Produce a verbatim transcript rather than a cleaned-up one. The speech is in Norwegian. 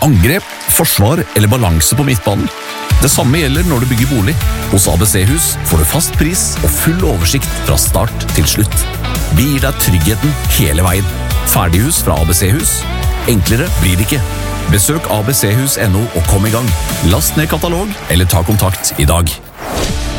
angrep, forsvar eller balanse på midtbanen. Det samme gjelder når du bygger bolig. Hos A B C-hus får du fast pris og full oversikt fra start til slutt. Vi gir deg tryggheten hele veien. Ferdighus fra A B C-hus. Enklere blir det ikke. Besøk a b c hus punktum no og kom i gang. Last ned katalog eller ta kontakt i dag.